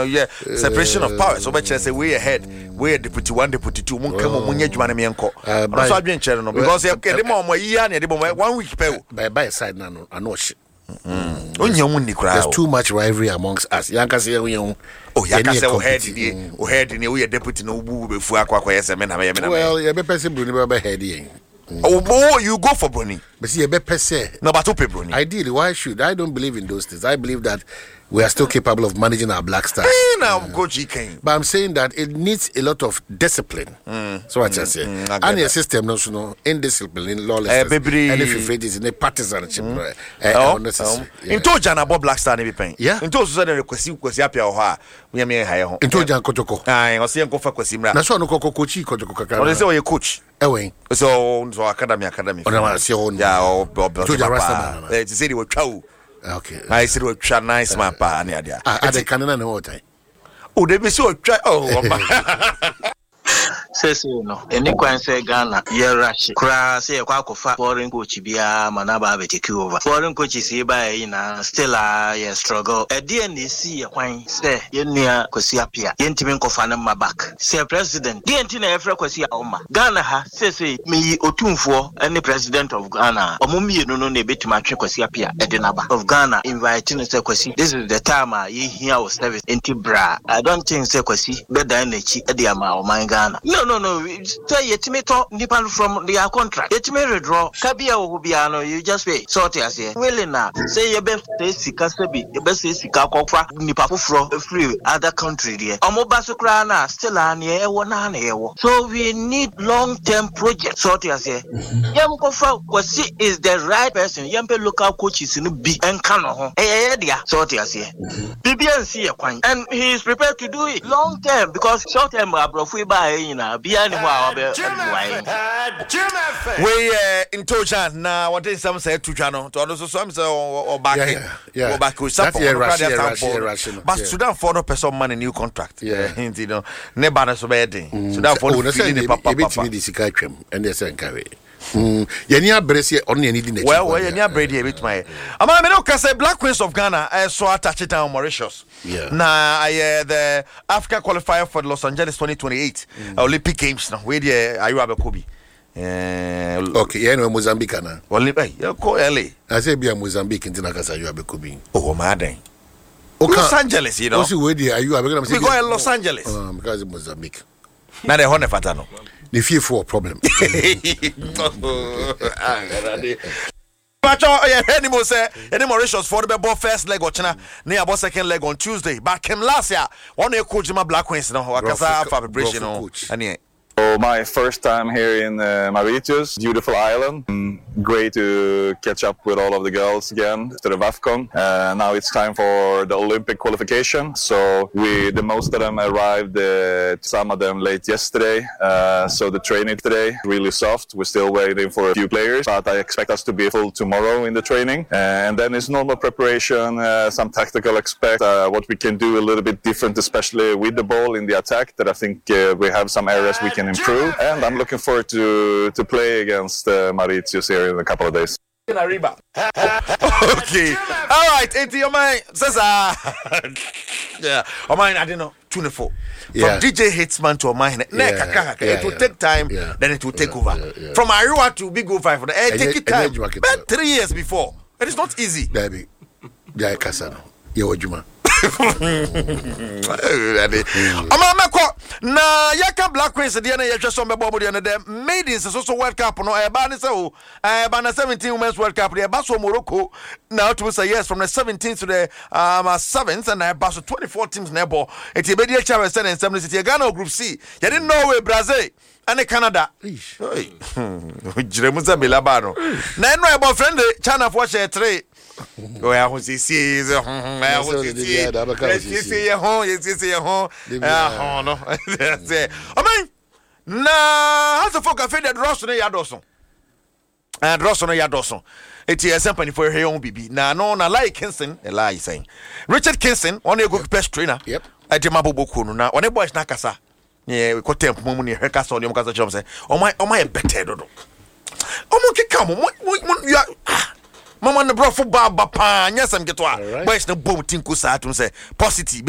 yeah, separation of powers. So much say we ahead, we deputy 1, deputy 2. Mun come mun yedwuma me enko. So adwen chere no because the more year na the more 1 week pe. By side na no anosh. There's too much rivalry amongst us. Yanka say we oh yanka say o head ni we deputy no bu befu akwa yes me na me na. Well, you be person Bruni be head yen. Oh, you go for Bruni. But see, you be person. No, but to Bruni. Ideally, why should I don't believe in those things. I believe that we are still capable of managing our black stars. Now, Coach Ken. But I'm saying that it needs a lot of discipline. So what I say, and your system, no, indiscipline, lawlessness, and if you face it in a partisanship, unnecessary. Into Jana Bob Black Star, maybe yeah. Into Susan request was happy or ha. We are mere higher. Into Jan Kotoko. I was saying go for Cosimra. That's one Kochi Kotoko. What is your coach? Away. So academy. Yeah, Bob. To say they were cow. Okay. I said we try nice man pa ani adia. They can't know what time. Oh, they be so try. Oh, says no. Any kwan say Ghana, yeah, rush. Kra say kwakofa foreign coach bia manaba be take over. Foreign coaches here by still a struggle. A DNC kwan say yenia kwasi apia. Yentimi nkofa na mabak. Say president. DNT na efra kwasi oma. Ghana ha say me otumfo any president of Ghana. Omumi no na betima twe kwasi apia edenaba. Of Ghana inviting say kwasi. This is the time ye here our service enti bra. I don't think say kwasi beda na chi e dia ma o man Ghana. No. Say yetime to nipa from their contract. Yetime redraw. Kabia obiano, you just pay. Sort as here. Well na. Say you best say sika sebi. You best say sika kokwa nipa fro free other country there. Omoba so kra na still an ye ewo na na ewo. So we need long-term project. Sort as here. Yam kofa kwasi is the right person. Yampe local coaches no be enka no ho. Dia. Sort as here. BBNC yakwan. And he is prepared to do it long term because short term abrofu ba na bia ni ho a we in Tojan na what is some say to no to so some say or back or back with support but Sudan for no person man a new contract you know never na so bad Sudan for the papa the sika twem and they say carry yeni abrese on any di well yeni abrede e bit my ama me no can say Black Queens of Ghana so attach it on Mauritius na the Africa qualifier for the Los Angeles 2028 Olympic Games now where the Ayuba Kobi okay no Mozambique na Olympic ko LA I say be Mozambique ntina kasa Ayuba Kobi oh my den Los Angeles you know also where the Ayuba we go in Los Angeles because Mozambique na the honey fatano the fear for problem any Mauritius for the ball first leg or China near about second leg on Tuesday. But came last year, one year coach my Black Queens now. Wakasa preparation and So my first time here in Mauritius, beautiful island. Great to catch up with all of the girls again after the WAFCON. Now it's time for the Olympic qualification. So the most of them arrived, some of them late yesterday. So the training today really soft. We're still waiting for a few players, but I expect us to be full tomorrow in the training. And then it's normal preparation, some tactical aspect, what we can do a little bit different, especially with the ball in the attack. That I think we have some areas we can improve, and I'm looking forward to play against Mauritius here in a couple of days. Okay, all right. Into your mind, says yeah. Oh mine, I don't know. 24. From DJ Hitsman to mine, it will take time. Then it will take over. From Ariwa to Big O 5, take it time. But 3 years before, it is not easy. Baby, yeah, Kasano, Yojuma. Na yaka Black Queens the na yetwa so mebo de na maidens so World Cup no e ba ne se o e ba na 17 Women's World Cup e ba so Morocco now to say yes from the 17th to the 7th and e ba so 24 teams na ebo e ti be di chawe se na 7 city Ghana Group C ye didn't Norway Brazil and Canada jiremu za belaba no na no e bo friend China for share 3 oh yeah, who's this? No. I mean, how's the folk afraid that Ross no yadoson? And Ross no yadoson. It's a company for her own BB. Now, no, na like Kingston, a lie saying. Richard Kingston, one of your best trainer. Yep. I did my book now. One of boys nakasa. Yeah, we got temp money. Her castle on your casa job say, oh my, better. Oh, my, come on, you are. Mama ne brofo ba pa nya sam ketwa boys ne bom tinku sa atum say positive